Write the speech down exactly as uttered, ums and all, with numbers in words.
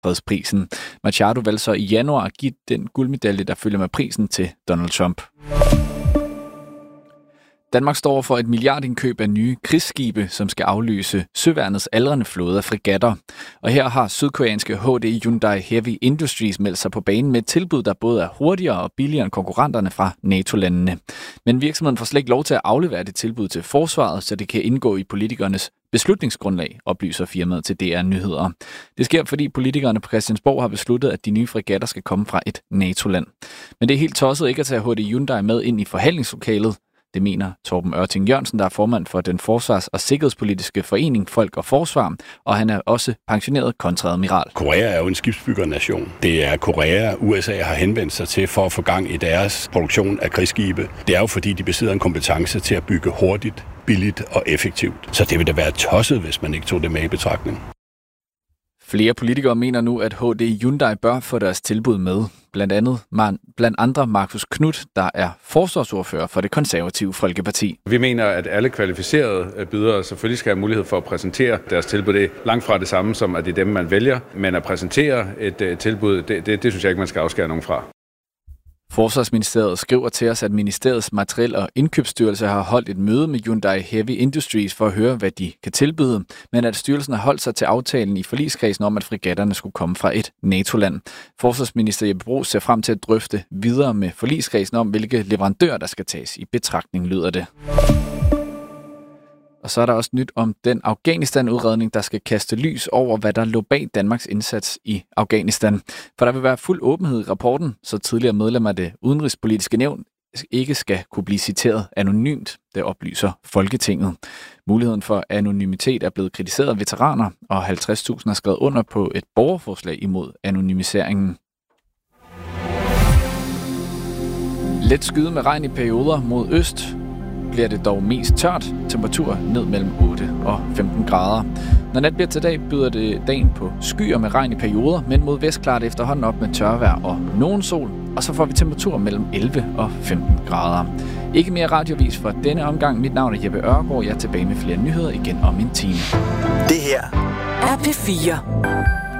fredsprisen. Machado valgte så i januar at give den guldmedalje, der følger med prisen, til Donald Trump. Danmark står for et milliardindkøb af nye krigsskibe, som skal afløse søværnets aldrende flåde af fregatter. Og her har sydkoreanske H D Hyundai Heavy Industries meldt sig på banen med et tilbud, der både er hurtigere og billigere end konkurrenterne fra NATO-landene. Men virksomheden får slet ikke lov til at aflevere det tilbud til forsvaret, så det kan indgå i politikernes beslutningsgrundlag, oplyser firmaet til D R Nyheder. Det sker, fordi politikerne på Christiansborg har besluttet, at de nye fregatter skal komme fra et NATO-land. Men det er helt tosset ikke at tage H D Hyundai med ind i forhandlingslokalet. Det mener Torben Ørting Jørgensen, der er formand for den forsvars- og sikkerhedspolitiske forening Folk og Forsvar, og han er også pensioneret kontreadmiral. Korea er jo en skibsbyggernation. Det er Korea, U S A har henvendt sig til for at få gang i deres produktion af krigsskibe. Det er jo fordi, de besidder en kompetence til at bygge hurtigt, billigt og effektivt. Så det vil da være tosset, hvis man ikke tog det med i betragtning. Flere politikere mener nu, at H D Hyundai bør få deres tilbud med. Blandt andet blandt andre Marcus Knudt, der er forsvarsordfører for Det Konservative Folkeparti. Vi mener, at alle kvalificerede bydere selvfølgelig skal have mulighed for at præsentere deres tilbud. Det er langt fra det samme som, at det er dem, man vælger. Men at præsentere et tilbud, det, det, det synes jeg ikke, man skal afskære nogen fra. Forsvarsministeriet skriver til os, at ministeriets materiel- og indkøbsstyrelse har holdt et møde med Hyundai Heavy Industries for at høre, hvad de kan tilbyde, men at styrelsen har holdt sig til aftalen i forligskredsen om, at fregatterne skulle komme fra et NATO-land. Forsvarsminister Jeppe Bruus ser frem til at drøfte videre med forligskredsen om, hvilke leverandører, der skal tages i betragtning, lyder det. Og så er der også nyt om den Afghanistan-udredning, der skal kaste lys over, hvad der lå bag Danmarks indsats i Afghanistan. For der vil være fuld åbenhed i rapporten, så tidligere medlemmer af det udenrigspolitiske nævn ikke skal kunne blive citeret anonymt, det oplyser Folketinget. Muligheden for anonymitet er blevet kritiseret af veteraner, og halvtreds tusind har skrevet under på et borgerforslag imod anonymiseringen. Let skyde med regn i perioder mod øst. Bliver det dog mest tørt. Temperatur ned mellem otte og femten grader. Når nat bliver til dag, byder det dagen på skyer med regn i perioder, men mod vest klarer det efterhånden op med tørvejr og nogen sol, og så får vi temperaturer mellem elleve og femten grader. Ikke mere radiovis for denne omgang. Mit navn er Jeppe Ørgaard. Jeg er tilbage med flere nyheder igen om en time. Det her er P fire.